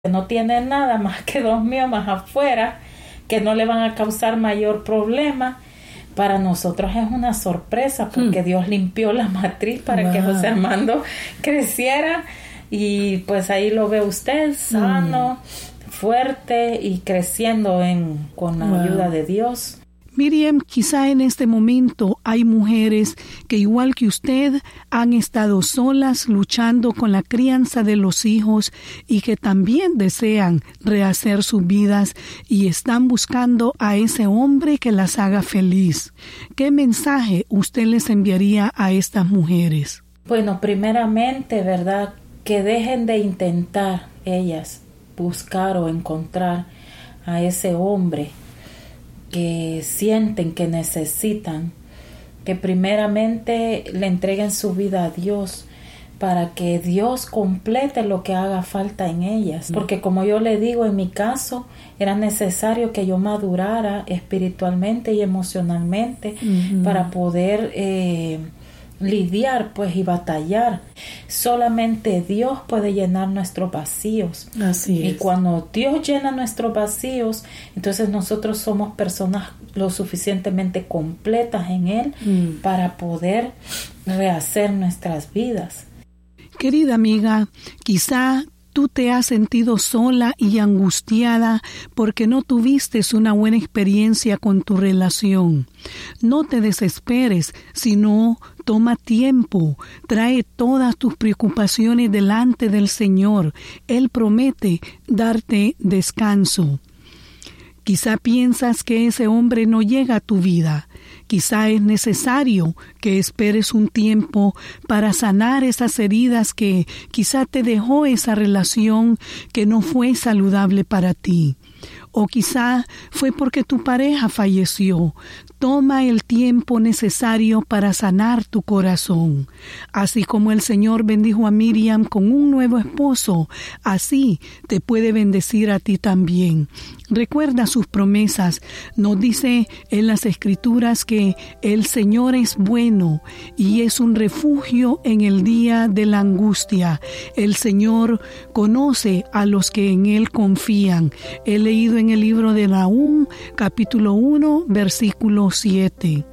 no tiene nada más que 2 miomas afuera que no le van a causar mayor problema. Para nosotros es una sorpresa porque Dios limpió la matriz para que José Armando creciera, y pues ahí lo ve usted sano, fuerte y creciendo con la ayuda de Dios. Miriam, quizá en este momento hay mujeres que, igual que usted, han estado solas luchando con la crianza de los hijos y que también desean rehacer sus vidas y están buscando a ese hombre que las haga feliz. ¿Qué mensaje usted les enviaría a estas mujeres? Bueno, primeramente, ¿verdad?, que dejen de intentar ellas buscar o encontrar a ese hombre que sienten que necesitan, que primeramente le entreguen su vida a Dios para que Dios complete lo que haga falta en ellas. Porque como yo le digo, en mi caso era necesario que yo madurara espiritualmente y emocionalmente para poder lidiar pues y batallar. Solamente Dios puede llenar nuestros vacíos. Así es. Y cuando Dios llena nuestros vacíos, entonces nosotros somos personas lo suficientemente completas en Él para poder rehacer nuestras vidas. Querida amiga, quizá tú te has sentido sola y angustiada porque no tuviste una buena experiencia con tu relación. No te desesperes, sino toma tiempo, trae todas tus preocupaciones delante del Señor. Él promete darte descanso. Quizá piensas que ese hombre no llega a tu vida. Quizá es necesario que esperes un tiempo para sanar esas heridas que quizá te dejó esa relación que no fue saludable para ti. O quizá fue porque tu pareja falleció. Toma el tiempo necesario para sanar tu corazón. Así como el Señor bendijo a Miriam con un nuevo esposo, así te puede bendecir a ti también. Recuerda sus promesas. Nos dice en las Escrituras que el Señor es bueno y es un refugio en el día de la angustia. El Señor conoce a los que en Él confían. He leído en el libro de Nahum, capítulo 1, versículo 7.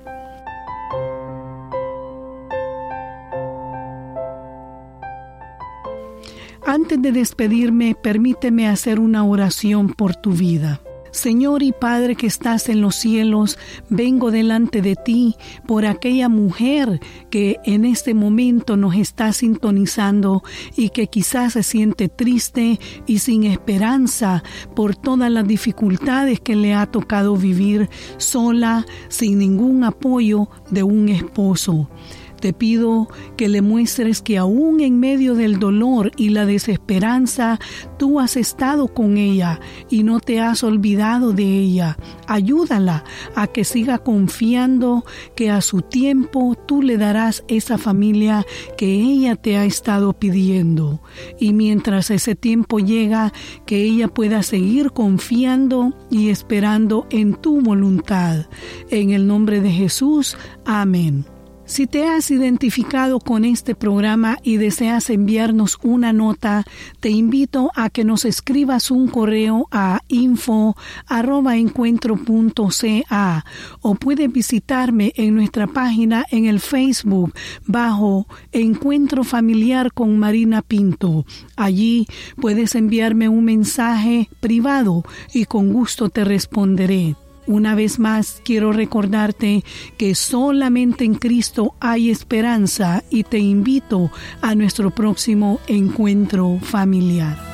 Antes de despedirme, permíteme hacer una oración por tu vida. Señor y Padre que estás en los cielos, vengo delante de ti por aquella mujer que en este momento nos está sintonizando y que quizás se siente triste y sin esperanza por todas las dificultades que le ha tocado vivir sola, sin ningún apoyo de un esposo. Te pido que le muestres que aún en medio del dolor y la desesperanza, tú has estado con ella y no te has olvidado de ella. Ayúdala a que siga confiando que a su tiempo tú le darás esa familia que ella te ha estado pidiendo. Y mientras ese tiempo llega, que ella pueda seguir confiando y esperando en tu voluntad. En el nombre de Jesús, amén. Si te has identificado con este programa y deseas enviarnos una nota, te invito a que nos escribas un correo a info@encuentro.ca o puedes visitarme en nuestra página en el Facebook bajo Encuentro Familiar con Marina Pinto. Allí puedes enviarme un mensaje privado y con gusto te responderé. Una vez más, quiero recordarte que solamente en Cristo hay esperanza y te invito a nuestro próximo encuentro familiar.